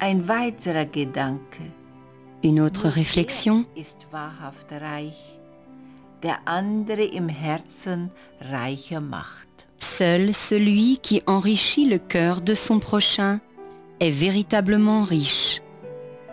Ein weiterer Gedanke. Une autre réflexion. Ist wahrhaft reich, der andere im Herzen reicher macht. Seul celui qui enrichit le cœur de son prochain est véritablement riche.